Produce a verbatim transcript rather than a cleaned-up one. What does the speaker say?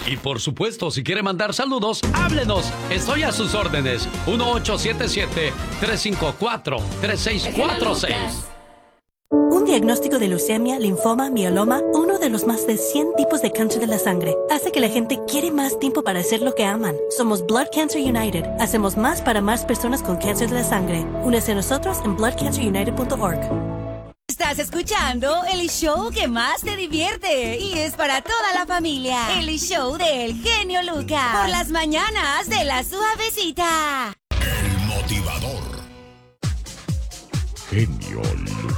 Y por supuesto, si quiere mandar saludos, háblenos. Estoy a sus órdenes. uno ocho siete siete, tres cinco cuatro, tres seis cuatro seis. Un diagnóstico de leucemia, linfoma, mieloma, uno de los más de cien tipos de cáncer de la sangre, hace que la gente quiere más tiempo para hacer lo que aman. Somos Blood Cancer United. Hacemos más para más personas con cáncer de la sangre. Únese a nosotros en blood cancer united punto org. Estás escuchando el show que más te divierte y es para toda la familia. El show del genio Lucas. Por las mañanas de La Suavecita. El motivador. Genio Lucas.